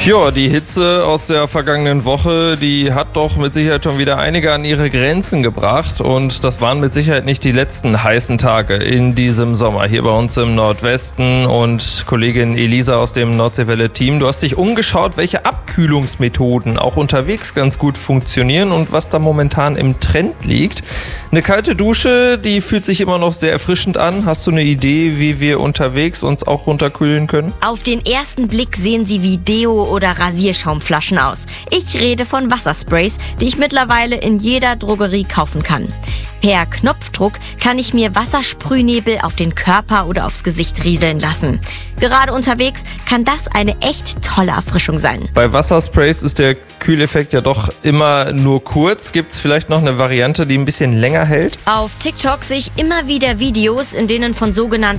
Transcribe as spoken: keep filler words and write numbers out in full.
Ja, die Hitze aus der vergangenen Woche, die hat doch mit Sicherheit schon wieder einige an ihre Grenzen gebracht. Und das waren mit Sicherheit nicht die letzten heißen Tage in diesem Sommer hier bei uns im Nordwesten. Und Kollegin Elisa aus dem Nordseewelle-Team, du hast dich umgeschaut, welche Abkühlungsmethoden auch unterwegs ganz gut funktionieren und was da momentan im Trend liegt. Eine kalte Dusche, die fühlt sich immer noch sehr erfrischend an. Hast du eine Idee, wie wir unterwegs uns auch runterkühlen können? Auf den ersten Blick sehen sie wie Deo oder Rasierschaumflaschen aus. Ich rede von Wassersprays, die ich mittlerweile in jeder Drogerie kaufen kann. Per Knopfdruck kann ich mir Wassersprühnebel auf den Körper oder aufs Gesicht rieseln lassen. Gerade unterwegs kann das eine echt tolle Erfrischung sein. Bei Wassersprays ist der Kühleffekt ja doch immer nur kurz. Gibt es vielleicht noch eine Variante, die ein bisschen länger hält? Auf TikTok sehe ich immer wieder Videos, in denen von sogenannten